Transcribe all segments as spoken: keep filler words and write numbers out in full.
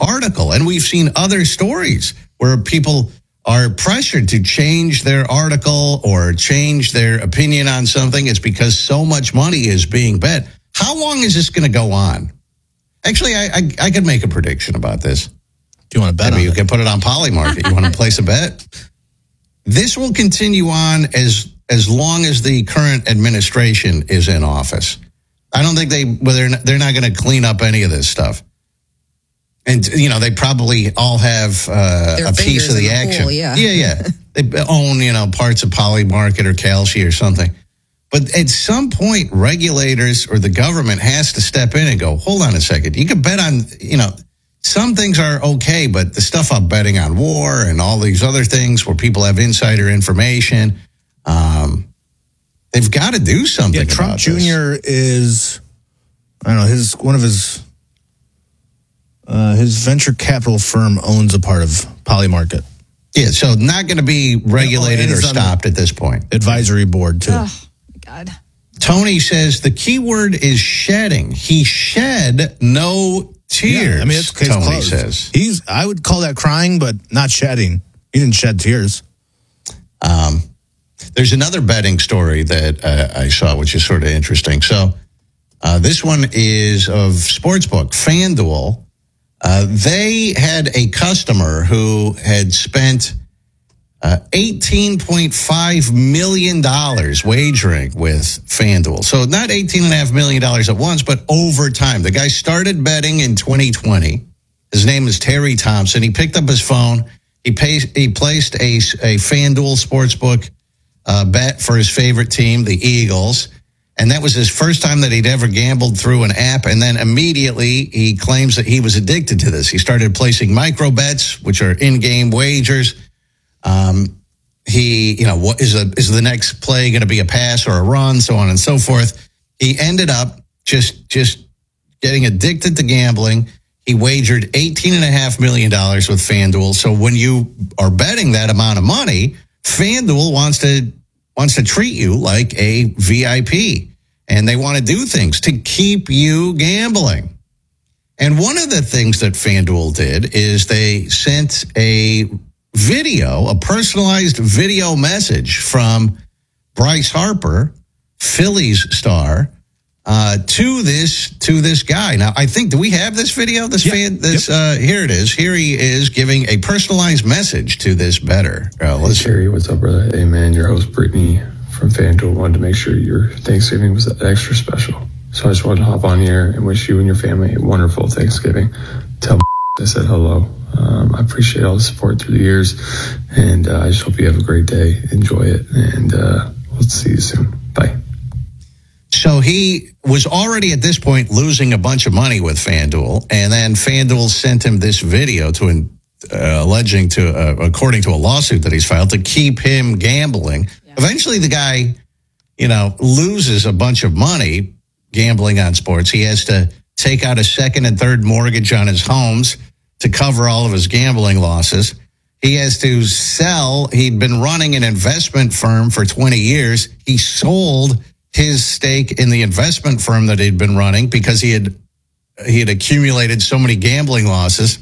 article. And we've seen other stories where people are pressured to change their article or change their opinion on something. It's because so much money is being bet. How long is this going to go on? Actually, I, I I could make a prediction about this. Do you want to bet Maybe on you it? can put it on Polymarket. You want to place a bet? This will continue on as as long as the current administration is in office. I don't think they well, they're not, they're not going to clean up any of this stuff. And you know, they probably all have uh, Their a piece of the, fingers in the action. pool, yeah. yeah, yeah. They own you know parts of Polymarket or Kalshi or something. But at some point, regulators or the government has to step in and go, hold on a second. You can bet on, you know, some things are okay, but the stuff I'm betting on war and all these other things where people have insider information, um, they've got to do something Yeah, Trump about Junior this. is, I don't know, his one of his uh, his venture capital firm owns a part of Polymarket. Yeah, so not going to be regulated Yeah, oh, or and he's on the stopped at this point. Advisory board, too. Oh, God. Tony says the key word is shedding. He shed no tears, Yeah, I mean, it's case Tony closed. says. He's, I would call that crying, but not shedding. He didn't shed tears. Um, there's another betting story that uh, I saw, which is sort of interesting. So uh, this one is of Sportsbook, FanDuel. Uh, they had a customer who had spent uh, eighteen point five million dollars wagering with FanDuel. So not eighteen point five million dollars at once, but over time. The guy started betting in twenty twenty. His name is Terry Thompson. He picked up his phone. He, pays, he placed a, a FanDuel Sportsbook uh, bet for his favorite team, the Eagles. And that was his first time that he'd ever gambled through an app. And then immediately he claims that he was addicted to this. He started placing micro bets, which are in-game wagers. Um, he, you know, what is a, is the next play going to be a pass or a run, so on and so forth. He ended up just, just getting addicted to gambling. He wagered eighteen point five million dollars with FanDuel. So when you are betting that amount of money, FanDuel wants to wants to treat you like a V I P. And they want to do things to keep you gambling. And one of the things that FanDuel did is they sent a video, a personalized video message from Bryce Harper, Phillies star, uh, to this to this guy. Now, I think, do we have this video? This yep. fan, this yep. uh, here it is. Here he is giving a personalized message to this bettor. Uh, hey, Terry, what's up, brother? Hey, man, your host, Brittany from FanDuel, wanted to make sure your Thanksgiving was extra special. So I just wanted to hop on here and wish you and your family a wonderful Thanksgiving. Tell I said hello. Um, I appreciate all the support through the years, and uh, I just hope you have a great day. Enjoy it, and uh, we'll see you soon. Bye. So he was already at this point losing a bunch of money with FanDuel, and then FanDuel sent him this video to uh, alleging to, uh, according to a lawsuit that he's filed, to keep him gambling. Yeah. Eventually, the guy, you know, loses a bunch of money gambling on sports. He has to take out a second and third mortgage on his homes to cover all of his gambling losses. He has to sell. He'd been running an investment firm for twenty years. He sold his stake in the investment firm that he'd been running because he had he had accumulated so many gambling losses.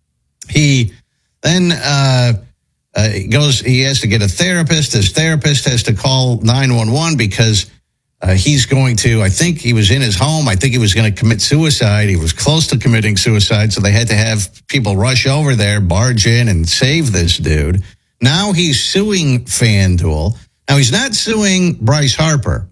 He then uh, uh, goes. He has to get a therapist. His therapist has to call nine one one because uh, he's going to. I think he was in his home. I think he was going to commit suicide. He was close to committing suicide, so they had to have people rush over there, barge in, and save this dude. Now he's suing FanDuel. Now he's not suing Bryce Harper.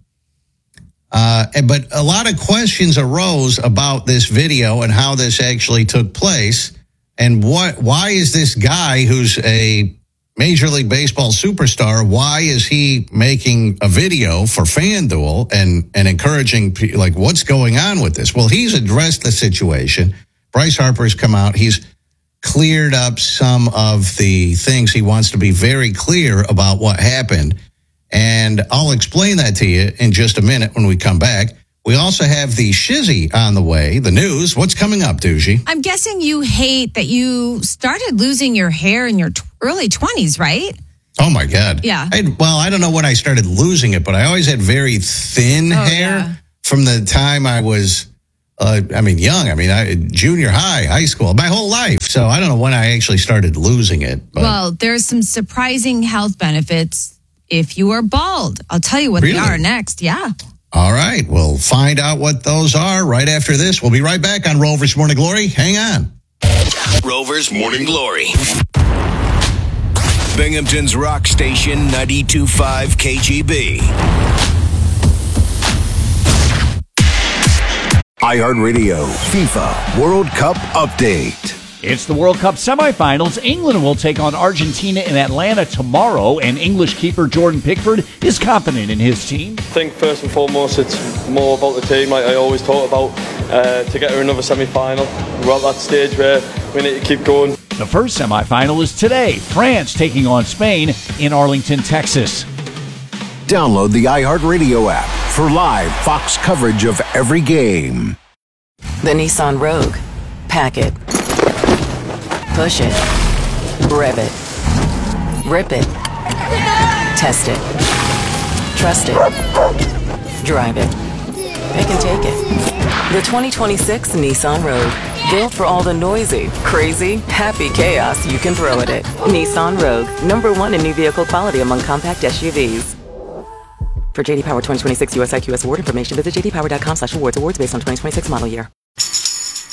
Uh, but a lot of questions arose about this video and how this actually took place. And what? Why is this guy who's a Major League Baseball superstar, why is he making a video for FanDuel and, and encouraging, like, what's going on with this? Well, he's addressed the situation. Bryce Harper's come out. He's cleared up some of the things. He wants to be very clear about what happened. And I'll explain that to you in just a minute when we come back. We also have the shizzy on the way, the news. What's coming up, Doogie? I'm guessing you hate that you started losing your hair in your t- early twenties, right? Oh, my God. Yeah. I, well, I don't know when I started losing it, but I always had very thin oh, hair yeah. from the time I was Uh, I mean, young. I mean, I, junior high, high school, my whole life. So I don't know when I actually started losing it. But. Well, there's some surprising health benefits if you are bald. I'll tell you what Really? they are next. Yeah. All right. We'll find out what those are right after this. We'll be right back on Rover's Morning Glory. Hang on. Rover's Morning Glory. Binghamton's rock station, ninety-two point five K G B. iHeartRadio FIFA World Cup Update. It's the World Cup semifinals. England will take on Argentina in Atlanta tomorrow, and English keeper Jordan Pickford is confident in his team. I think first and foremost it's more about the team, like I always talk about, uh, to get to another semi-final. We're at that stage where we need to keep going. The first semifinal is today, France taking on Spain in Arlington, Texas. Download the iHeartRadio app for live Fox coverage of every game. The Nissan Rogue. Pack it. Push it. Rev it. Rip it. Test it. Trust it. Drive it. Pick and take it. The twenty twenty-six Nissan Rogue. Built for all the noisy, crazy, happy chaos you can throw at it. Nissan Rogue. Number one in new vehicle quality among compact S U Vs. For J D Power twenty twenty-six U S I Q S award information, visit j d power dot com slash awards. Awards based on twenty twenty-six model year.